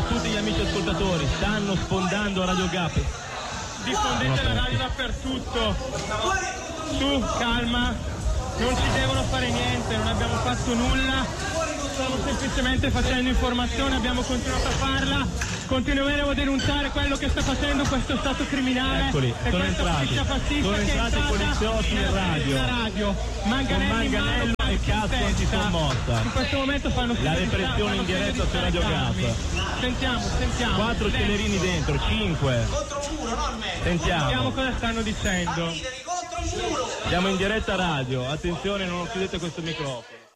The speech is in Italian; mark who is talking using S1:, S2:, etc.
S1: tutti gli amici ascoltatori, stanno sfondando Radio Gap.
S2: Diffondete la radio dappertutto. Su, calma, non ci devono fare niente, non abbiamo fatto nulla, stiamo semplicemente facendo informazione, abbiamo continuato a farla, continueremo a denunciare quello che sta facendo questo stato criminale.
S1: Eccoli,
S2: e
S1: sono
S2: questa
S1: entrati,
S2: policia fascista
S1: sono
S2: che è
S1: entrati i poliziotti in radio.
S2: Manganello
S1: e cazzo antisommossa.
S2: In questo momento fanno
S1: la repressione in diretta su Radio Gap.
S2: Sentiamo.
S1: 4 celerini dentro, 5. Sentiamo
S2: cosa stanno dicendo.
S1: Siamo in diretta radio, attenzione, non chiudete questo microfono.